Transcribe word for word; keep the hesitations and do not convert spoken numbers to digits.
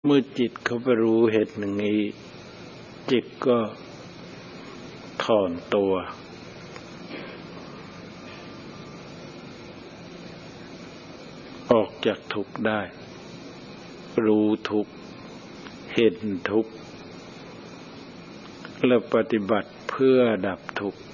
เมื่อจิตเขาไปรู้เหตุหนึ่งนี้จิตก็ถอนตัวออกจากทุกข์ได้รู้ทุกข์เห็นทุกข์และปฏิบัติเพื่อดับทุกข์